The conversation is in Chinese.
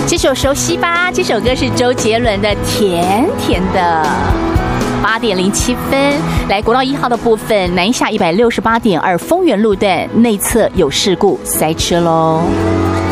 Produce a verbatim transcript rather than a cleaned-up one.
这首熟悉吧？这首歌是周杰伦的《甜甜的》。八点零七分，来国道一号的部分，南下一百六十八点二丰原路段内侧有事故，塞车喽。